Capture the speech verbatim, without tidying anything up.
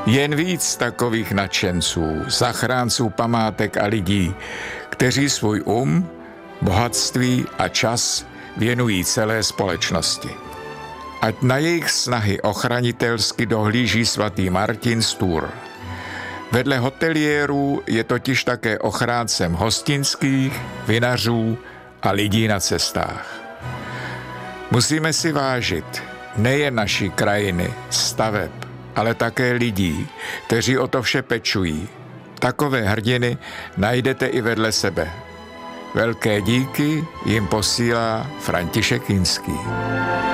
Jen víc takových nadšenců, zachránců památek a lidí, kteří svůj um, bohatství a čas věnují celé společnosti. Ať na jejich snahy ochranitelsky dohlíží svatý Martin z Tours. Vedle hoteliérů je totiž také ochráncem hostinských, vinařů a lidí na cestách. Musíme si vážit nejen naší krajiny, staveb, ale také lidí, kteří o to vše pečují. Takové hrdiny najdete i vedle sebe. Velké díky jim posílá František Kinský.